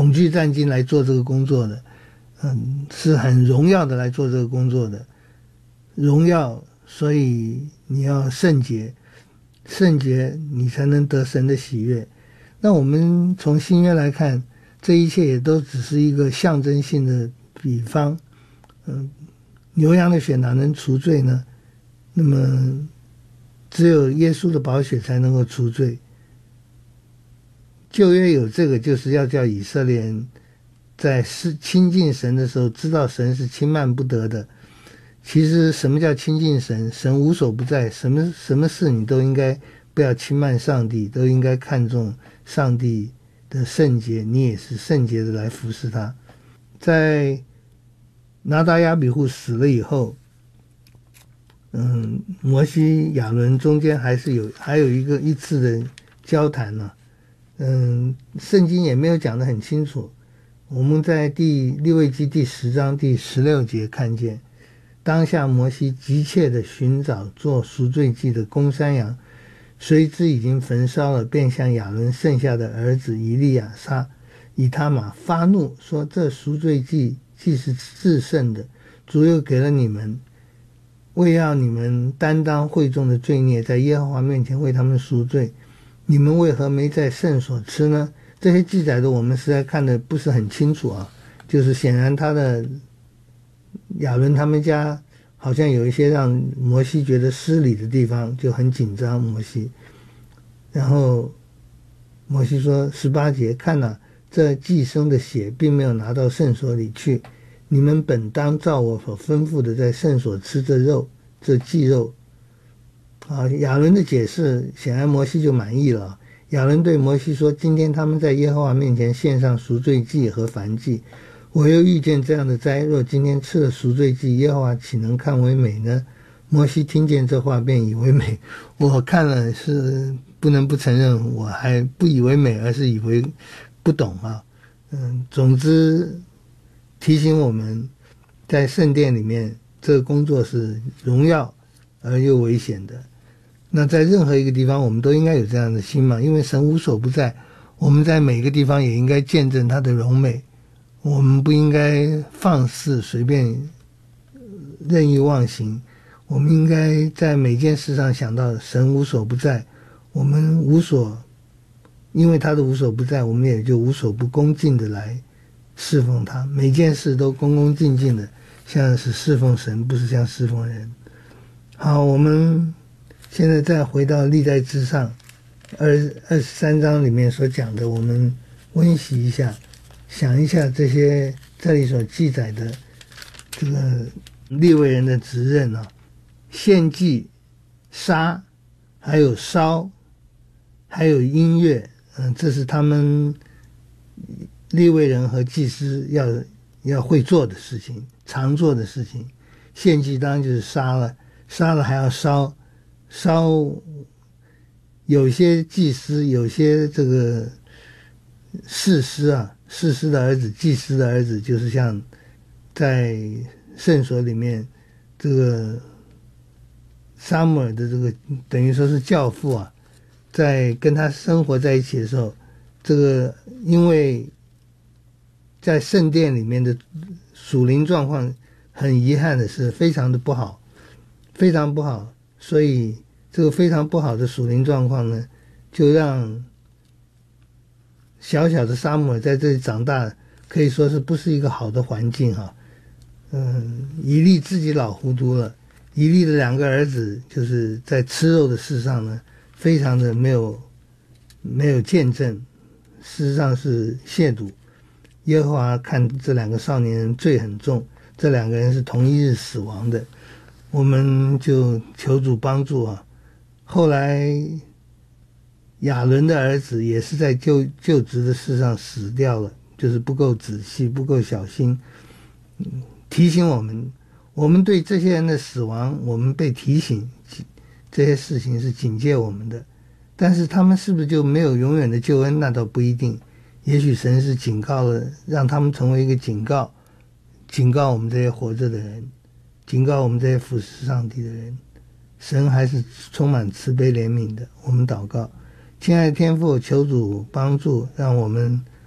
恐惧战兢来做这个工作的，是很荣耀的来做这个工作的，荣耀，所以你要圣洁，圣洁你才能得神的喜悦。那我们从新约来看，这一切也都只是一个象征性的比方。牛羊的血哪能除罪呢？那么只有耶稣的宝血才能够除罪。旧约有这个，就是要叫以色列人在亲近神的时候知道神是轻慢不得的。其实什么叫亲近神？神无所不在，什么事你都应该不要轻慢上帝，都应该看重上帝的圣洁，你也是圣洁的来服侍他。在拿达亚比户死了以后，摩西亚伦中间还有一次的交谈呢。圣经也没有讲得很清楚。我们在利未记第10章第16节看见，当下摩西急切地寻找做赎罪祭的公山羊，谁知已经焚烧了，便向亚伦剩下的儿子以他玛发怒，说这赎罪祭既是至圣的，主又给了你们，为要你们担当会众的罪孽，在耶和华面前为他们赎罪，你们为何没在圣所吃呢？这些记载的我们实在看得不是很清楚啊，就是显然他的亚伦他们家好像有一些让摩西觉得失礼的地方，就很紧张摩西。然后摩西说18节，看哪，这祭牲的血并没有拿到圣所里去，你们本当照我所吩咐的在圣所吃这祭肉。亚伦的解释显然摩西就满意了。亚伦对摩西说，今天他们在耶和华面前献上赎罪祭和燔祭，我又遇见这样的灾，若今天吃了赎罪祭，耶和华岂能看为美呢？摩西听见这话便以为美。我看了是不能不承认，我还不以为美，而是以为不懂啊。总之提醒我们，在圣殿里面这个工作是荣耀而又危险的。那在任何一个地方我们都应该有这样的心嘛，因为神无所不在，我们在每个地方也应该见证他的荣美，我们不应该放肆随便任意妄行，我们应该在每件事上想到神无所不在，我们因为他的无所不在，我们也就无所不恭敬的来侍奉他，每件事都恭恭敬敬的，像是侍奉神，不是像侍奉人。好，我们现在再回到历代志上23章里面所讲的，我们温习一下，想一下这里所记载的这个利未人的职任啊，献祭、杀，还有烧，还有音乐，这是他们利未人和祭司要会做的事情，常做的事情。献祭当然就是杀了还要烧，有些祭司，有些这个士师的儿子，祭司的儿子，就是像在圣所里面这个撒母耳的这个等于说是教父啊，在跟他生活在一起的时候，这个因为在圣殿里面的属灵状况很遗憾的是非常的不好，非常不好，所以这个非常不好的属灵状况呢，就让小小的撒母耳在这里长大，可以说是不是一个好的环境哈。以利自己老糊涂了，以利的2个儿子就是在吃肉的事上呢，非常的没有见证，事实上是亵渎。耶和华看这2个少年人罪很重，这2个人是同一日死亡的，我们就求主帮助啊。后来亚伦的儿子也是在就职的事上死掉了，就是不够仔细，不够小心。提醒我们对这些人的死亡，我们被提醒这些事情是警戒我们的，但是他们是不是就没有永远的救恩？那倒不一定，也许神是警告了，让他们成为一个警告我们这些活着的人，警告我们这些服侍上帝的人。神还是充满慈悲怜悯的。我们祷告，亲爱的天父，求主帮助，让我们